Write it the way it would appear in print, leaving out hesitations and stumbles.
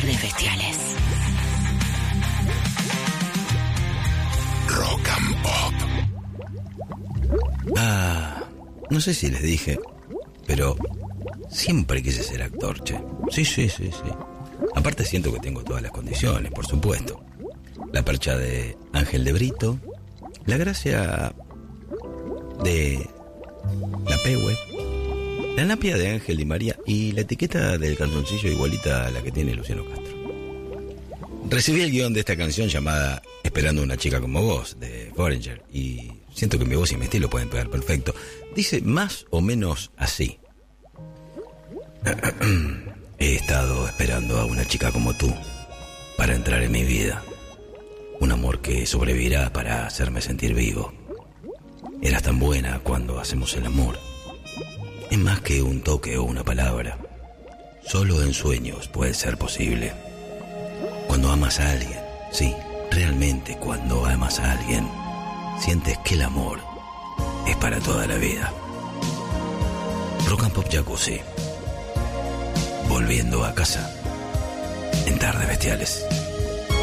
Tardes Bestiales. Rock and Pop. No sé si les dije, pero siempre quise ser actor, che. Sí. Aparte siento que tengo todas las condiciones, por supuesto. La percha de Ángel de Brito, la gracia de la Pehue, la napia de Ángel Di María y la etiqueta del calzoncillo igualita a la que tiene Luciano Castro. Recibí el guión de esta canción llamada Esperando una chica como vos, de Foreigner, y siento que mi voz y mi estilo pueden pegar perfecto. Dice más o menos así. He estado esperando a una chica como tú para entrar en mi vida. Un amor que sobrevivirá para hacerme sentir vivo. Eras tan buena cuando hacemos el amor. Es más que un toque o una palabra. Solo en sueños puede ser posible. Cuando amas a alguien, sí, realmente cuando amas a alguien, sientes que el amor es para toda la vida. Rock and Pop Jacuzzi. Volviendo a casa en Tardes Bestiales.